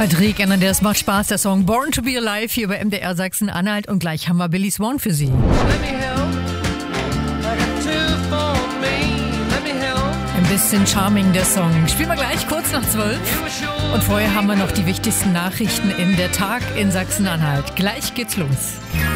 Patrick, das macht Spaß, der Song Born to be Alive hier bei MDR Sachsen-Anhalt. Und gleich haben wir Billy Swan für Sie. Ein bisschen charming, der Song. Spielen wir gleich kurz nach 12. Und vorher haben wir noch die wichtigsten Nachrichten in der Tag in Sachsen-Anhalt. Gleich geht's los.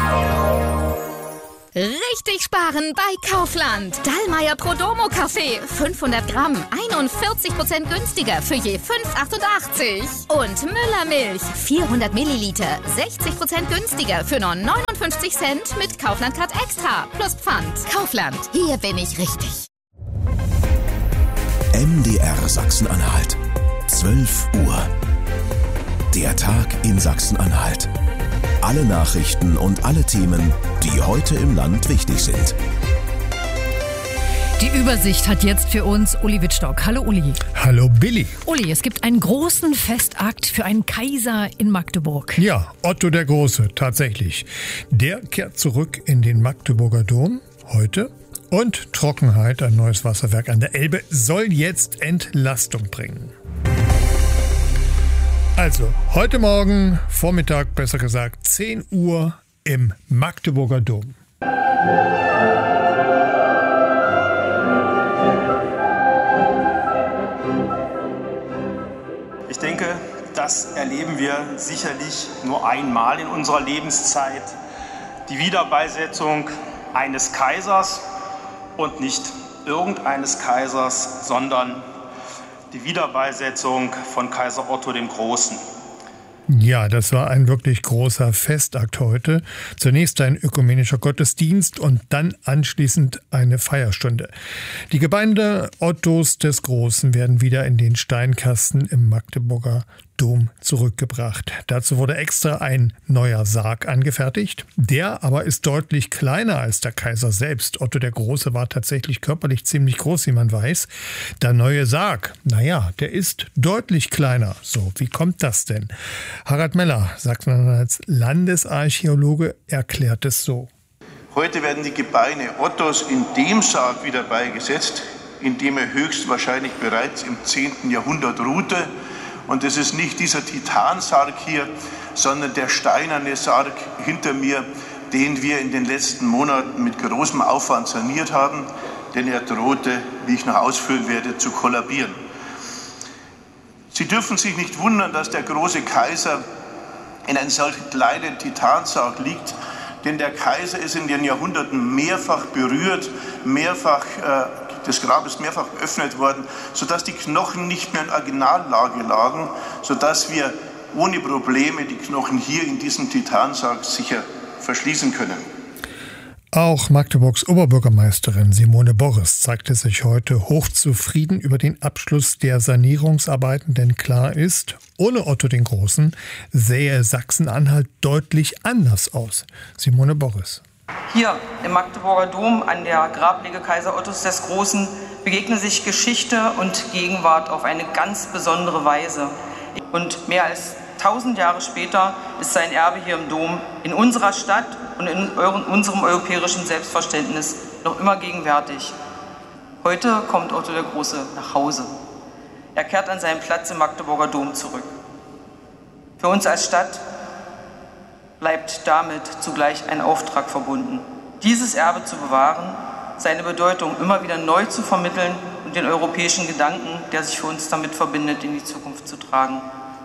Richtig sparen bei Kaufland. Dallmayr Prodomo Kaffee. 500 Gramm. 41% günstiger für je 5,88. Und Müller Milch. 400 Milliliter. 60% günstiger für nur 59 Cent mit Kaufland Card Extra. Plus Pfand. Kaufland. Hier bin ich richtig. MDR Sachsen-Anhalt. 12 Uhr. Der Tag in Sachsen-Anhalt. Alle Nachrichten und alle Themen, die heute im Land wichtig sind. Die Übersicht hat jetzt für uns Uli Wittstock. Hallo Uli. Hallo Billy. Uli, es gibt einen großen Festakt für einen Kaiser in Magdeburg. Ja, Otto der Große, tatsächlich. Der kehrt zurück in den Magdeburger Dom heute. Und Trockenheit, ein neues Wasserwerk an der Elbe, soll jetzt Entlastung bringen. Also, heute Morgen, Vormittag besser gesagt, 10 Uhr im Magdeburger Dom. Ich denke, das erleben wir sicherlich nur einmal in unserer Lebenszeit. Die Wiederbeisetzung eines Kaisers und nicht irgendeines Kaisers, sondern die Wiederbeisetzung von Kaiser Otto dem Großen. Ja, das war ein wirklich großer Festakt heute. Zunächst ein ökumenischer Gottesdienst und dann anschließend eine Feierstunde. Die Gebeine Ottos des Großen werden wieder in den Steinkasten im Magdeburger Dom zurückgebracht. Dazu wurde extra ein neuer Sarg angefertigt. Der aber ist deutlich kleiner als der Kaiser selbst. Otto der Große war tatsächlich körperlich ziemlich groß, wie man weiß. Der neue Sarg, der ist deutlich kleiner. So, wie kommt das denn? Harald Meller, Sachsen-Anhalts Landesarchäologe, erklärt es so. Heute werden die Gebeine Ottos in dem Sarg wieder beigesetzt, in dem er höchstwahrscheinlich bereits im 10. Jahrhundert ruhte. Und es ist nicht dieser Titansarg hier, sondern der steinerne Sarg hinter mir, den wir in den letzten Monaten mit großem Aufwand saniert haben, denn er drohte, wie ich noch ausführen werde, zu kollabieren. Sie dürfen sich nicht wundern, dass der große Kaiser in einem solchen kleinen Titansarg liegt, denn der Kaiser ist in den Jahrhunderten mehrfach berührt, das Grab ist mehrfach geöffnet worden, sodass die Knochen nicht mehr in Originallage lagen, sodass wir ohne Probleme die Knochen hier in diesem Titansarg sicher verschließen können. Auch Magdeburgs Oberbürgermeisterin Simone Borres zeigte sich heute hochzufrieden über den Abschluss der Sanierungsarbeiten, denn klar ist, ohne Otto den Großen sähe Sachsen-Anhalt deutlich anders aus. Simone Borres. Hier im Magdeburger Dom an der Grablege Kaiser Ottos des Großen begegnen sich Geschichte und Gegenwart auf eine ganz besondere Weise. Und mehr als 1000 Jahre später ist sein Erbe hier im Dom in unserer Stadt und in unserem europäischen Selbstverständnis noch immer gegenwärtig. Heute kommt Otto der Große nach Hause. Er kehrt an seinen Platz im Magdeburger Dom zurück. Für uns als Stadt bleibt damit zugleich ein Auftrag verbunden, dieses Erbe zu bewahren, seine Bedeutung immer wieder neu zu vermitteln und den europäischen Gedanken, der sich für uns damit verbindet, in die Zukunft zu tragen.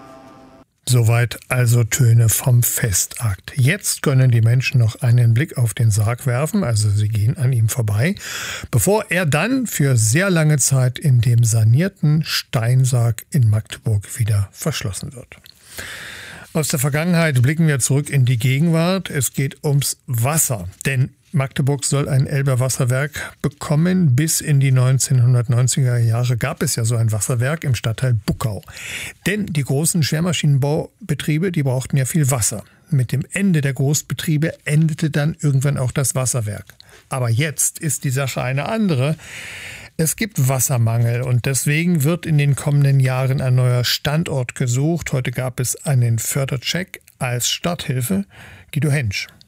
Soweit also Töne vom Festakt. Jetzt können die Menschen noch einen Blick auf den Sarg werfen, also sie gehen an ihm vorbei, bevor er dann für sehr lange Zeit in dem sanierten Steinsarg in Magdeburg wieder verschlossen wird. Aus der Vergangenheit blicken wir zurück in die Gegenwart. Es geht ums Wasser, denn Magdeburg soll ein Elber Wasserwerk bekommen. Bis in die 1990er Jahre gab es ja so ein Wasserwerk im Stadtteil Buckau. Denn die großen Schwermaschinenbaubetriebe, die brauchten ja viel Wasser. Mit dem Ende der Großbetriebe endete dann irgendwann auch das Wasserwerk. Aber jetzt ist die Sache eine andere. Es gibt Wassermangel und deswegen wird in den kommenden Jahren ein neuer Standort gesucht. Heute gab es einen Fördercheck als Starthilfe. Guido Hensch.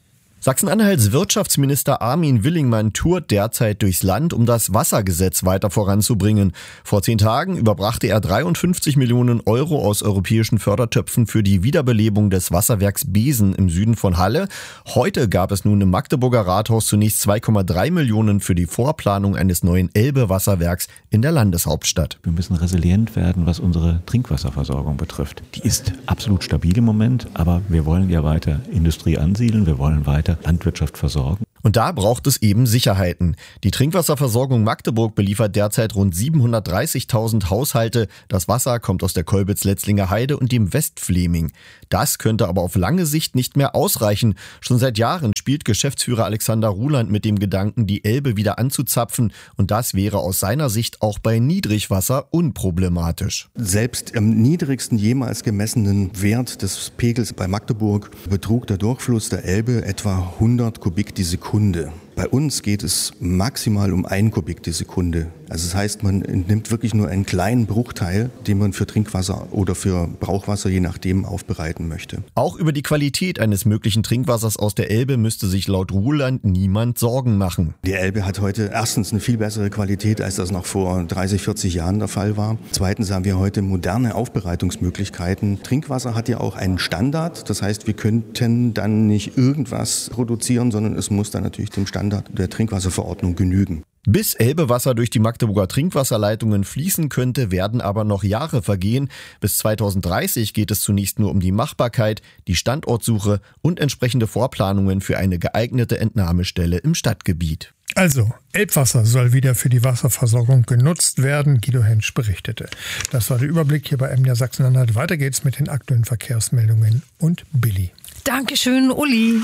Sachsen-Anhalts Wirtschaftsminister Armin Willingmann tourt derzeit durchs Land, um das Wassergesetz weiter voranzubringen. Vor 10 Tagen überbrachte er 53 Millionen Euro aus europäischen Fördertöpfen für die Wiederbelebung des Wasserwerks Beesen im Süden von Halle. Heute gab es nun im Magdeburger Rathaus zunächst 2,3 Millionen für die Vorplanung eines neuen Elbe-Wasserwerks in der Landeshauptstadt. Wir müssen resilient werden, was unsere Trinkwasserversorgung betrifft. Die ist absolut stabil im Moment, aber wir wollen ja weiter Industrie ansiedeln, wir wollen weiter Landwirtschaft versorgen. Und da braucht es eben Sicherheiten. Die Trinkwasserversorgung Magdeburg beliefert derzeit rund 730.000 Haushalte. Das Wasser kommt aus der Kolbitz-Letzlinger Heide und dem Westfleming. Das könnte aber auf lange Sicht nicht mehr ausreichen. Schon seit Jahren spielt Geschäftsführer Alexander Ruland mit dem Gedanken, die Elbe wieder anzuzapfen. Und das wäre aus seiner Sicht auch bei Niedrigwasser unproblematisch. Selbst am niedrigsten jemals gemessenen Wert des Pegels bei Magdeburg betrug der Durchfluss der Elbe etwa 100 Kubik die Sekunde. Bei uns geht es maximal um 1 Kubik die Sekunde. Also das heißt, man nimmt wirklich nur einen kleinen Bruchteil, den man für Trinkwasser oder für Brauchwasser je nachdem aufbereiten möchte. Auch über die Qualität eines möglichen Trinkwassers aus der Elbe müsste sich laut Ruland niemand Sorgen machen. Die Elbe hat heute erstens eine viel bessere Qualität, als das noch vor 30, 40 Jahren der Fall war. Zweitens haben wir heute moderne Aufbereitungsmöglichkeiten. Trinkwasser hat ja auch einen Standard. Das heißt, wir könnten dann nicht irgendwas produzieren, sondern es muss dann natürlich dem Standard der Trinkwasserverordnung genügen. Bis Elbewasser durch die Magdeburger Trinkwasserleitungen fließen könnte, werden aber noch Jahre vergehen. Bis 2030 geht es zunächst nur um die Machbarkeit, die Standortsuche und entsprechende Vorplanungen für eine geeignete Entnahmestelle im Stadtgebiet. Also, Elbwasser soll wieder für die Wasserversorgung genutzt werden, Guido Hensch berichtete. Das war der Überblick hier bei MDR Sachsen-Anhalt. Weiter geht's mit den aktuellen Verkehrsmeldungen und Billy. Dankeschön, Uli.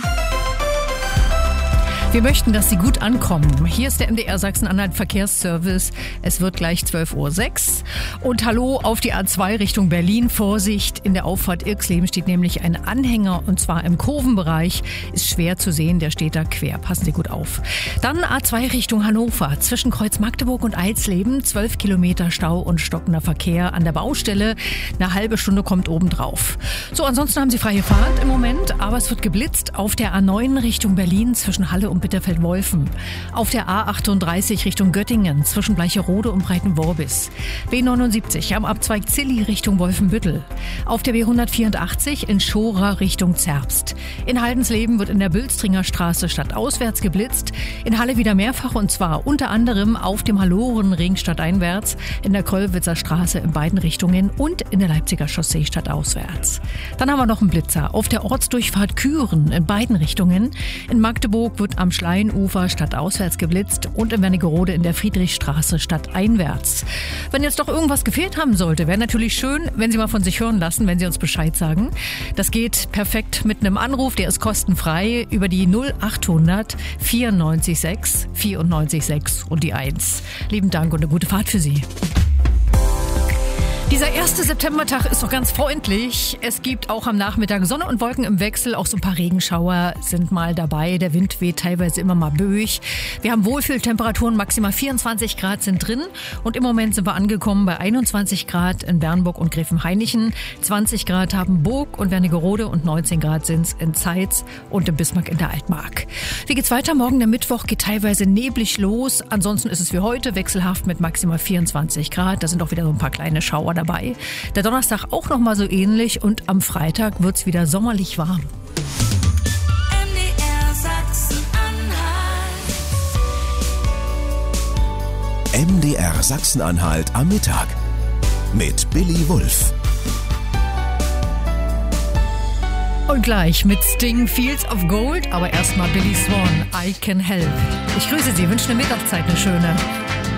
Wir möchten, dass Sie gut ankommen. Hier ist der MDR Sachsen-Anhalt Verkehrsservice. Es wird gleich 12:06 Uhr. Und hallo auf die A2 Richtung Berlin. Vorsicht, in der Auffahrt Irxleben steht nämlich ein Anhänger und zwar im Kurvenbereich. Ist schwer zu sehen, der steht da quer. Passen Sie gut auf. Dann A2 Richtung Hannover. Zwischen Kreuz Magdeburg und Eisleben 12 Kilometer Stau und stockender Verkehr an der Baustelle. Eine halbe Stunde kommt obendrauf. So, ansonsten haben Sie freie Fahrt im Moment, aber es wird geblitzt auf der A9 Richtung Berlin zwischen Halle und Bitterfeld-Wolfen. Auf der A38 Richtung Göttingen zwischen Bleicherode und Breitenworbis. B79 am Abzweig Zilli Richtung Wolfenbüttel. Auf der B184 in Schora Richtung Zerbst. In Haldensleben wird in der Bülstringer Straße stadtauswärts geblitzt. In Halle wieder mehrfach und zwar unter anderem auf dem Hallorenring stadteinwärts, in der Kröllwitzer Straße in beiden Richtungen und in der Leipziger Chaussee stadtauswärts. Dann haben wir noch einen Blitzer auf der Ortsdurchfahrt Küren in beiden Richtungen. In Magdeburg wird am Schleinufer stadtauswärts geblitzt und in Wernigerode in der Friedrichstraße stadteinwärts. Wenn jetzt doch irgendwas gefehlt haben sollte, wäre natürlich schön, wenn Sie mal von sich hören lassen, wenn Sie uns Bescheid sagen. Das geht perfekt mit einem Anruf, der ist kostenfrei über die 0800 94 6 94 6 und die 1. Lieben Dank und eine gute Fahrt für Sie. Dieser 1. Septembertag ist doch ganz freundlich. Es gibt auch am Nachmittag Sonne und Wolken im Wechsel. Auch so ein paar Regenschauer sind mal dabei. Der Wind weht teilweise immer mal böig. Wir haben Wohlfühltemperaturen, maximal 24 Grad sind drin. Und im Moment sind wir angekommen bei 21 Grad in Bernburg und Gräfenhainichen. 20 Grad haben Burg und Wernigerode und 19 Grad sind es in Zeitz und in Bismarck in der Altmark. Wie geht's weiter? Morgen der Mittwoch geht teilweise neblig los. Ansonsten ist es wie heute wechselhaft mit maximal 24 Grad. Da sind auch wieder so ein paar kleine Schauer dabei. Der Donnerstag auch noch mal so ähnlich und am Freitag wird's wieder sommerlich warm. MDR Sachsen-Anhalt am Mittag mit Billy Wulff. Und gleich mit Sting Fields of Gold, aber erstmal Billy Swan, I Can Help. Ich grüße Sie, wünsche eine Mittagszeit, eine schöne.